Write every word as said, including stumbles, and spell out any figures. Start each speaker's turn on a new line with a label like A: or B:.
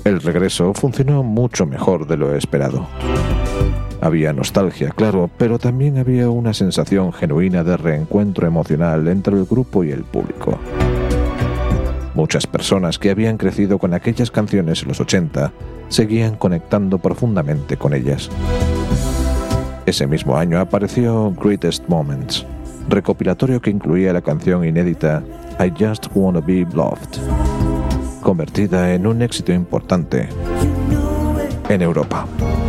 A: El regreso funcionó mucho mejor de lo esperado. Había nostalgia, claro, pero también había una sensación genuina de reencuentro emocional entre el grupo y el público. Muchas personas que habían crecido con aquellas canciones en los ochenta seguían conectando profundamente con ellas. Ese mismo año apareció Greatest Moments, recopilatorio que incluía la canción inédita I Just Wanna Be Loved, convertida en un éxito importante en Europa.